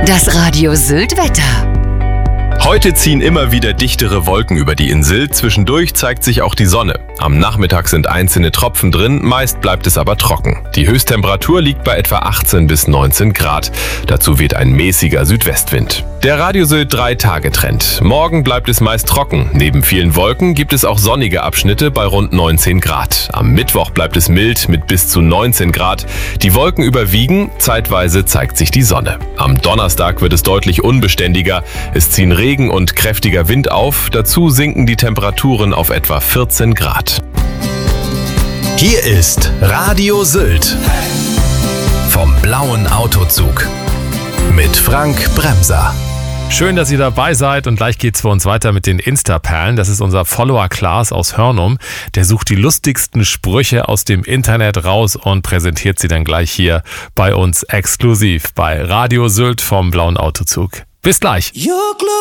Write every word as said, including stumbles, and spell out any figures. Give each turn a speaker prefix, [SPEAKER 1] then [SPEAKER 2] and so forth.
[SPEAKER 1] Das Radio Sylt-Wetter.
[SPEAKER 2] Heute ziehen immer wieder dichtere Wolken über die Insel. Zwischendurch zeigt sich auch die Sonne. Am Nachmittag sind einzelne Tropfen drin, meist bleibt es aber trocken. Die Höchsttemperatur liegt bei etwa achtzehn bis neunzehn Grad. Dazu weht ein mäßiger Südwestwind. Der Radio Sylt drei Tage Trend. Morgen bleibt es meist trocken. Neben vielen Wolken gibt es auch sonnige Abschnitte bei rund neunzehn Grad. Am Mittwoch bleibt es mild mit bis zu neunzehn Grad. Die Wolken überwiegen, zeitweise zeigt sich die Sonne. Am Donnerstag wird es deutlich unbeständiger. Es ziehen Regen und kräftiger Wind auf. Dazu sinken die Temperaturen auf etwa vierzehn Grad.
[SPEAKER 3] Hier ist Radio Sylt vom blauen Autozug mit Frank Bremser.
[SPEAKER 4] Schön, dass ihr dabei seid und gleich geht's für uns weiter mit den Insta-Perlen. Das ist unser Follower Klaas aus Hörnum. Der sucht die lustigsten Sprüche aus dem Internet raus und präsentiert sie dann gleich hier bei uns exklusiv bei Radio Sylt vom blauen Autozug. Bis gleich.